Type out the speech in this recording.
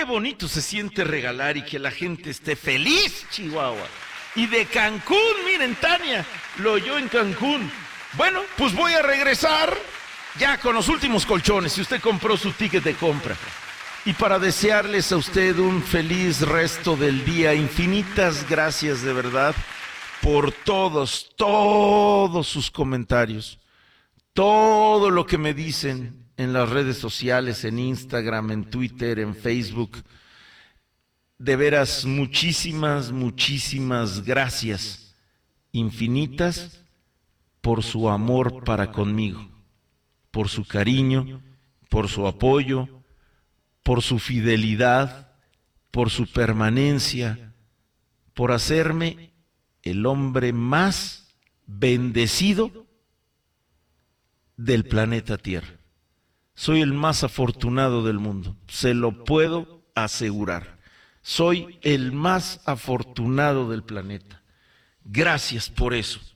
Qué bonito se siente regalar y que la gente esté feliz, Chihuahua. Y de Cancún, miren, Tania, lo oyó en Cancún. Bueno, pues voy a regresar ya con los últimos colchones, si usted compró su ticket de compra. Y para desearles a usted un feliz resto del día, infinitas gracias de verdad por todos sus comentarios, todo lo que me dicen en las redes sociales, en Instagram, en Twitter, en Facebook. De veras, muchísimas gracias, infinitas, por su amor para conmigo, por su cariño, por su apoyo, por su fidelidad, por su permanencia, por hacerme el hombre más bendecido del planeta Tierra. Soy el más afortunado del mundo, se lo puedo asegurar. Soy el más afortunado del planeta. Gracias por eso.